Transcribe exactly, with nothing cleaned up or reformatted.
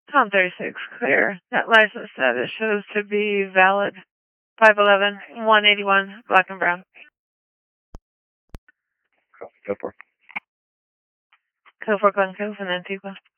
Tom thirty-six, clear. That license status shows to be valid. five eleven, one eighty-one, black and brown. Go for Go for Glen Cove and Antigua.